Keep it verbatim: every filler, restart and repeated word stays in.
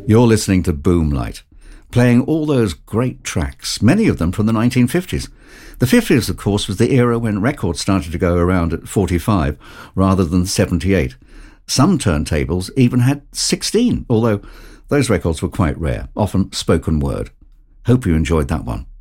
You're listening to Boomlight, playing all those great tracks, many of them from the nineteen fifties. The fifties, of course, was the era when records started to go around at forty-five rather than seventy-eight. Some turntables even had sixteen, although those records were quite rare, often spoken word. Hope you enjoyed that one.